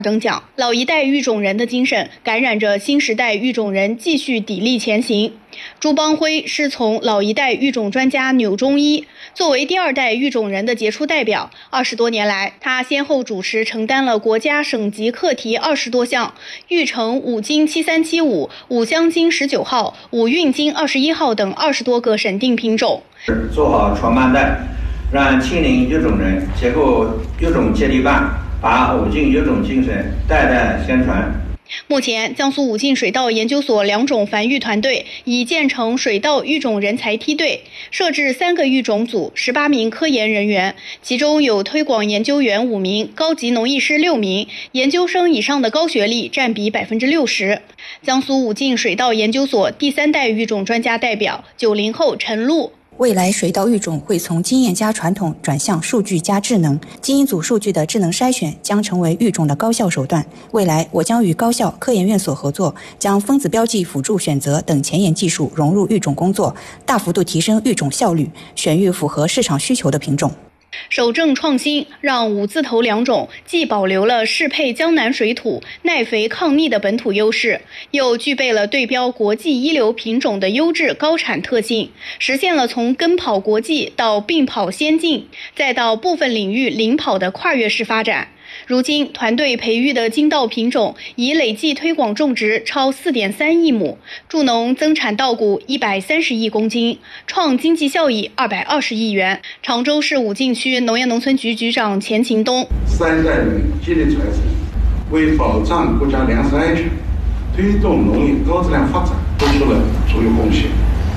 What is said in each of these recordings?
等奖。老一代育种人的精神感染着新时代育种人继续砥砺前行。朱邦辉师从老一代育种专家钮中一，作为第二代育种人的杰出代表，20多年来，他先后主持承担了国家省级课题20多项，育成五金7375、五香金19号、五运金21号等20多个审定品种。 做好传班带，让青年育种人结构育种接力棒，把五进育种精神代代宣传。 目前，江苏武进水稻研究所2种繁育团队已建成水稻育种人才梯队，设置3个育种组，18名科研人员，其中有推广研究员5名，高级农艺师6名，研究生以上的高学历占比60%。江苏武进水稻研究所第3代育种专家代表90后陈露。 未来水稻育种会从经验加传统转向数据加智能，基因组数据的智能筛选将成为育种的高效手段。未来我将与高校科研院所合作，将分子标记辅助选择等前沿技术融入育种工作，大幅度提升育种效率，选育符合市场需求的品种。 守正创新，让五字头2种既保留了适配江南水土、耐肥抗逆的本土优势，又具备了对标国际一流品种的优质高产特性，实现了从跟跑国际到并跑先进，再到部分领域领跑的跨越式发展。如今，团队培育的金稻品种已累计推广种植超4.3亿亩，助农增产稻谷130亿公斤，创经济效益220亿元。常州市武进区农业农村局局长钱勤东 ：3代人激励传承，为保障国家粮食安全、推动农业高质量发展做出了卓越贡献。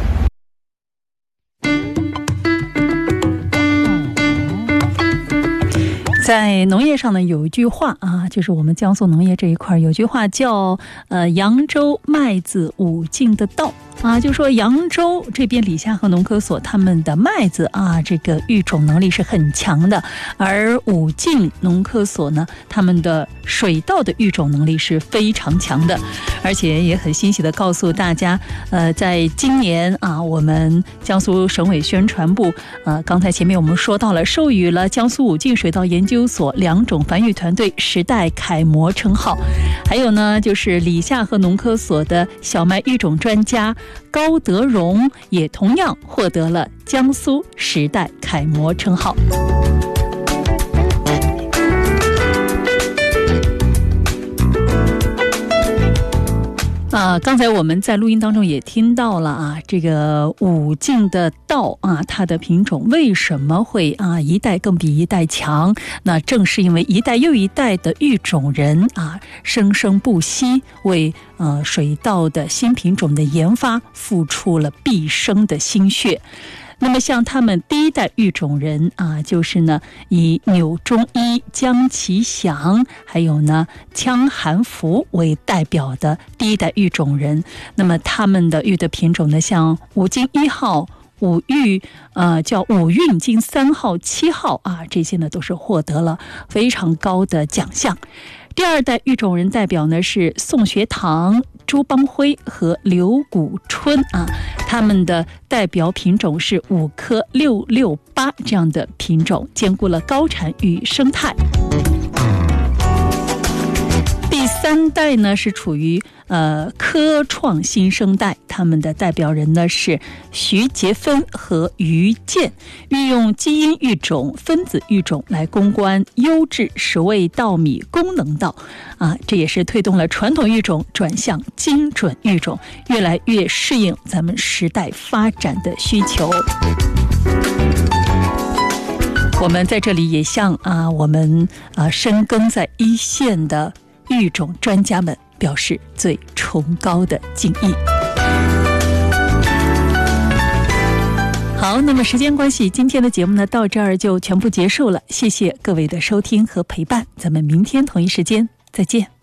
在农业上呢，有一句话啊，就是我们江苏农业这一块有句话叫扬州麦子武进的稻啊，就说扬州这边李夏和农科所他们的麦子啊，这个育种能力是很强的，而武进农科所呢，他们的水稻的育种能力是非常强的，而且也很欣喜的告诉大家，在今年啊，我们江苏省委宣传部刚才前面我们说到了，授予了江苏武进水稻研究所2种繁育团队10代楷模称号，还有呢，就是李夏和农科所的小麦育种专家高德荣也同样获得了江苏10代楷模称号。刚才我们在录音当中也听到了啊，这个武进的稻啊，它的品种为什么会一代更比一代强？那正是因为一代又一代的育种人啊，生生不息，为水稻的新品种的研发付出了毕生的心血。那么像他们第1代育种人啊，就是呢以钮中一、江其祥还有呢羌韩福为代表的第1代育种人。那么他们的育的品种呢，像五金1号、五育叫五运金3号、7号啊，这些呢都是获得了非常高的奖项。第2代育种人代表呢是宋学堂、朱邦辉和刘谷春啊，他们的代表品种是5科668这样的品种，兼顾了高产与生态。第3代呢是处于科创新生代，他们的代表人呢是徐杰芬和于健，运用基因育种、分子育种来攻关优质10味稻米功能稻啊，这也是推动了传统育种转向精准育种，越来越适应咱们时代发展的需求。我们在这里也向我们深耕在一线的育种专家们表示最崇高的敬意。好，那么时间关系，今天的节目呢到这儿就全部结束了，谢谢各位的收听和陪伴，咱们明天同一时间再见。